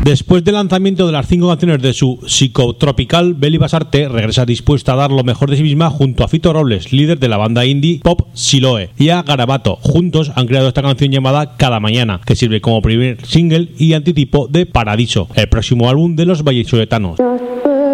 Después del lanzamiento de las 5 canciones de su psicotropical, Beli Basarte regresa dispuesta a dar lo mejor de sí misma junto a Fito Robles, líder de la banda indie pop Siloe, y a Garabato. Juntos han creado esta canción llamada Cada Mañana, que sirve como primer single y anticipo de Paradiso, el próximo álbum de los vallisoletanos.